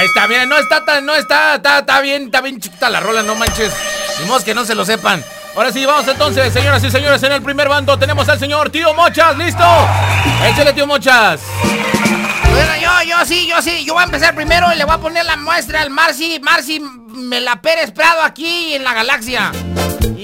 Ahí está, miren, está bien chiquita la rola, no manches. Ni modo que no se lo sepan. Ahora sí, vamos entonces, señoras y señores, en el primer bando tenemos al señor Tío Mochas, ¿listo? Échale, Tío Mochas. Bueno, yo voy a empezar primero y le voy a poner la muestra al Marci Pérez Prado aquí en la galaxia.